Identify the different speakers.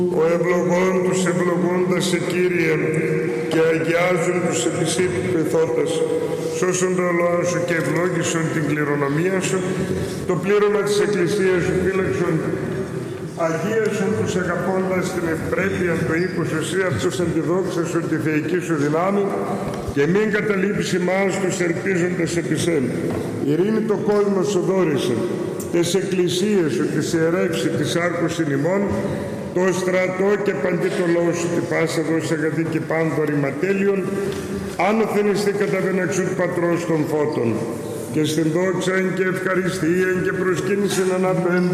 Speaker 1: Ο ευλογών τους ευλογώντας σε Κύριε και αγιάζουν τους επισή του πεθότας. Σώσον το λόγο σου και ευλόγησον την κληρονομία σου, το πλήρωμα της Εκκλησίας σου φύλαξον. Αγίασον τους αγαπώντας την ευπρέπεια του οίκου σου, εσύ αυτούς εν τη δόξα σου, τη θεϊκή σου δυνάμει, και μην καταλείψει μας τους ελπίζοντες επί σεν. Ειρήνη το κόσμο σου δόρισε, τις εκκλησίες σου, τις ιερεύσει, τις άρκους ημών, το στρατό και παντή το λόγο σου, τη πάσα δόση αγαθή και πάντο ρηματέλειον, άνωθεν ειστή καταβεναξού του Πατρός των φώτων, και στην δόξα και ευχαριστία και προσκύνησιν ανά το